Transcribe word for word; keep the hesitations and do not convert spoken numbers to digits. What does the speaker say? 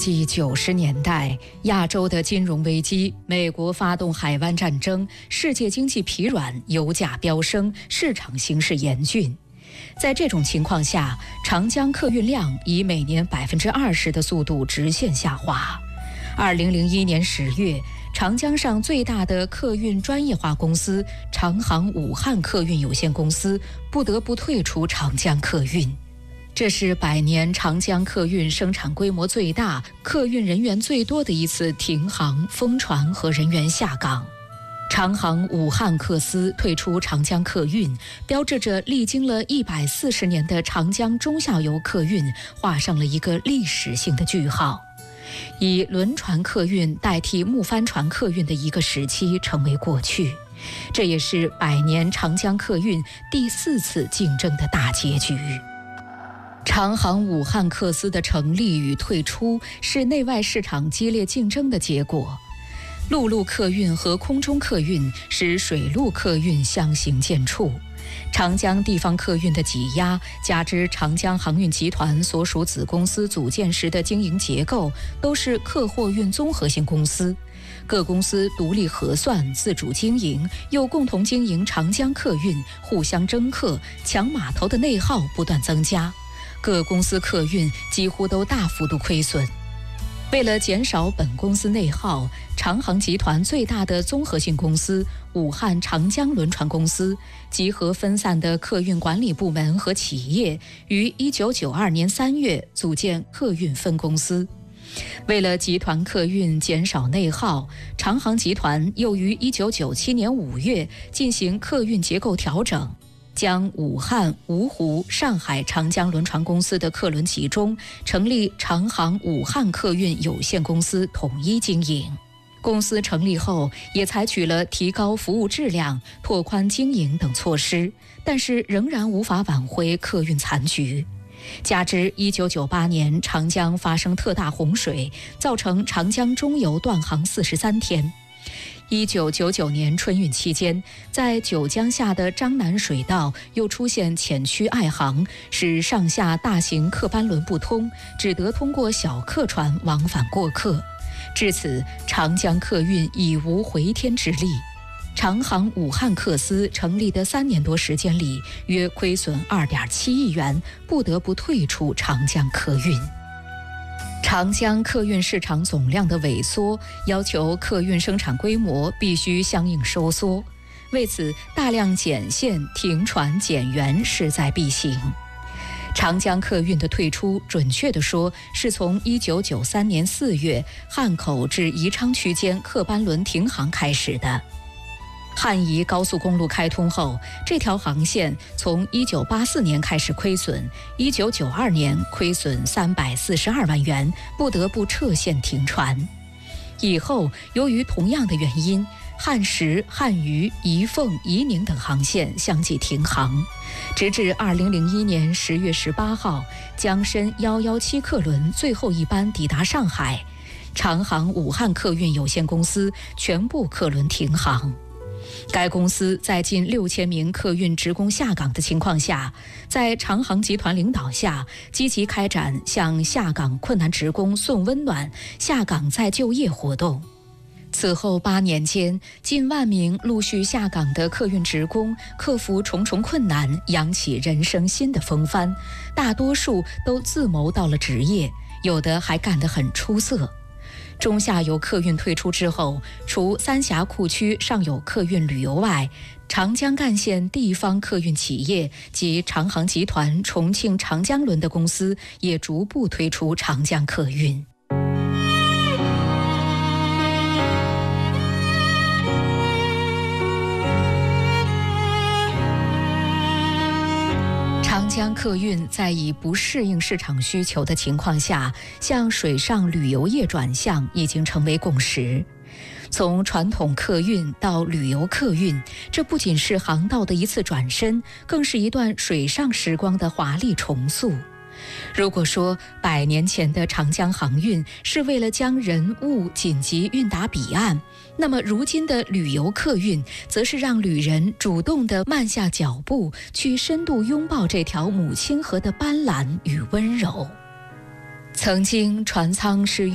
纪九十年代，亚洲的金融危机，美国发动海湾战争，世界经济疲软，油价飙升，市场形势严峻。在这种情况下，长江客运量以每年百分之二十的速度直线下滑。二零零一年十月，长江上最大的客运专业化公司长航武汉客运有限公司不得不退出长江客运。这是百年长江客运生产规模最大、客运人员最多的一次停航、封船和人员下岗。长航武汉客司退出长江客运，标志着历经了一百四十年的长江中下游客运画上了一个历史性的句号。以轮船客运代替木帆船客运的一个时期成为过去，这也是百年长江客运第四次竞争的大结局。长航武汉客司的成立与退出是内外市场激烈竞争的结果。陆路客运和空中客运使水陆客运相形见绌。长江地方客运的挤压，加之长江航运集团所属子公司组建时的经营结构都是客货运综合性公司，各公司独立核算、自主经营，又共同经营长江客运，互相争客、抢码头的内耗不断增加。各公司客运几乎都大幅度亏损。为了减少本公司内耗，长航集团最大的综合性公司武汉长江轮船公司集合分散的客运管理部门和企业，于一九九二年三月组建客运分公司。为了集团客运减少内耗，长航集团又于一九九七年五月进行客运结构调整，将武汉、芜湖、上海长江轮船公司的客轮集中，成立长航武汉客运有限公司统一经营。公司成立后，也采取了提高服务质量、拓宽经营等措施，但是仍然无法挽回客运残局。加之一九九八年长江发生特大洪水，造成长江中游断航四十三天。一九九九年春运期间，在九江下的张南水道又出现浅区隘航，使上下大型客班轮不通，只得通过小客船往返过客。至此，长江客运已无回天之力。长航武汉客司成立的三年多时间里，约亏损二点七亿元，不得不退出长江客运。长江客运市场总量的萎缩，要求客运生产规模必须相应收缩，为此大量减线、停船、减员势在必行。长江客运的退出，准确地说，是从一九九三年四月汉口至宜昌区间客班轮停航开始的。汉宜高速公路开通后，这条航线从一九八四年开始亏损，一九九二年亏损三百四十二万元，不得不撤线停船。以后由于同样的原因，汉石、汉渝、宜凤、宜宁等航线相继停航，直至二零零一年十月十八号，江参一一七客轮最后一班抵达上海，长航武汉客运有限公司全部客轮停航。该公司在近六千名客运职工下岗的情况下，在长航集团领导下，积极开展向下岗困难职工送温暖、下岗再就业活动。此后八年间，近万名陆续下岗的客运职工克服重重困难，扬起人生新的风帆，大多数都自谋到了职业，有的还干得很出色。中下游客运退出之后，除三峡库区尚有客运旅游外，长江干线地方客运企业及长航集团重庆长江轮的公司也逐步退出长江客运。长江客运在已不适应市场需求的情况下，向水上旅游业转向已经成为共识。从传统客运到旅游客运，这不仅是航道的一次转身，更是一段水上时光的华丽重塑。如果说百年前的长江航运是为了将人物紧急运达彼岸，那么如今的旅游客运则是让旅人主动地慢下脚步，去深度拥抱这条母亲河的斑斓与温柔。曾经船舱是